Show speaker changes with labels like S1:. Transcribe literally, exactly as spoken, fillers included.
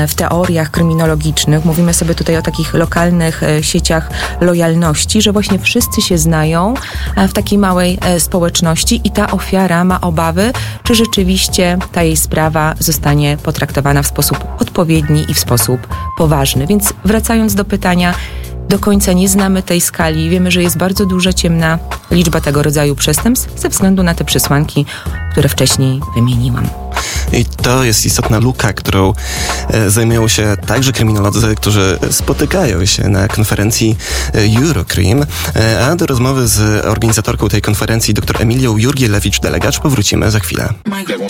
S1: w teoriach kryminologicznych, mówimy sobie tutaj o takich lokalnych sieciach lojalności, że właśnie wszyscy się znają w takiej małej społeczności i ta ofiara ma obawy, czy rzeczywiście ta jej sprawa zostanie potraktowana w sposób odpowiedni i w sposób poważny. Więc wracając do pytania, do końca nie znamy tej skali. Wiemy, że jest bardzo duża, ciemna liczba tego rodzaju przestępstw ze względu na te przesłanki, które wcześniej wymieniłam.
S2: I to jest istotna luka, którą e, zajmują się także kryminolodzy, którzy spotykają się na konferencji Eurocrim. E, a do rozmowy z organizatorką tej konferencji, dr Emilią Jurgielewicz-Delegacz, powrócimy za chwilę.